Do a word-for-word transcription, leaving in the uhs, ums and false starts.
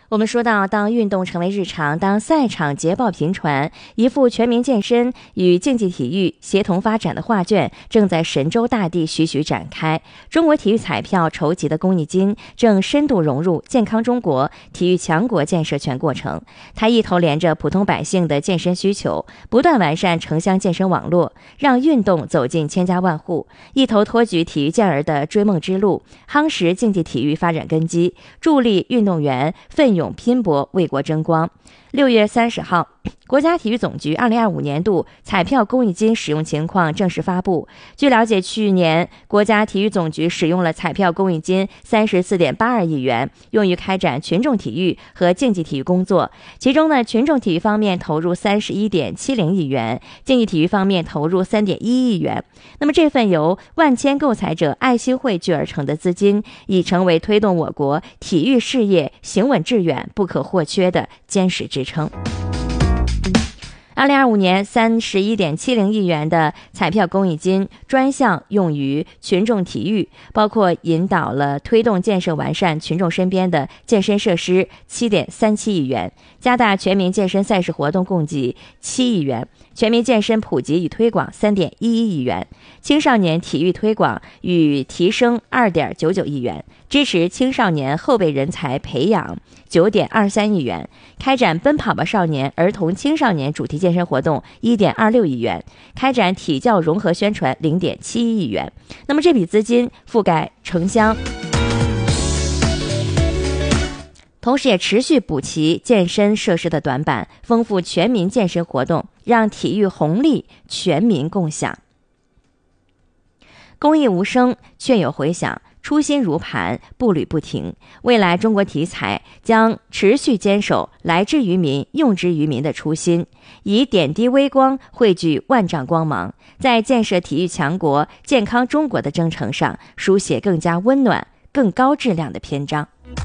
我们说到，当运动成为日常，当赛场捷报频传，一幅全民健身与竞技体育协同发展的画卷正在神州大地徐徐展开。中国体育彩票筹集的公益金正深度融入健康中国、体育强国建设全过程。它一头连着普通百姓的健身需求，不断完善城乡健身网络，让运动走进千家万户；一头托举体育健儿的追梦之路，夯实竞技体育发展根基，助力运动员奋勇拼搏为国争光。六月三十号，国家体育总局二零二五年度彩票公益金使用情况正式发布。据了解，去年国家体育总局使用了彩票公益金三十四点八二亿元，用于开展群众体育和竞技体育工作。其中呢，群众体育方面投入三十一点七零亿元，竞技体育方面投入三点一亿元。那么这份由万千购彩者爱心汇聚而成的资金，已成为推动我国体育事业行稳致远不可或缺的坚实支撑。二零二五年三十一点七零亿元的彩票公益金专项用于群众体育，包括引导了推动建设完善群众身边的健身设施七点三七亿元，加大全民健身赛事活动供给七亿元，全民健身普及与推广三点一一亿元，青少年体育推广与提升二点九九亿元，支持青少年后备人才培养九点二三亿元，开展奔跑吧少年儿童青少年主题健身活动一点二六亿元，开展体教融合宣传零点七一亿元。那么这笔资金覆盖城乡，同时也持续补齐健身设施的短板，丰富全民健身活动，让体育红利全民共享。公益无声却有回响，初心如磐，步履不停。未来中国体彩将持续坚守来之于民、用之于民的初心，以点滴微光汇聚万丈光芒，在建设体育强国、健康中国的征程上，书写更加温暖、更高质量的篇章。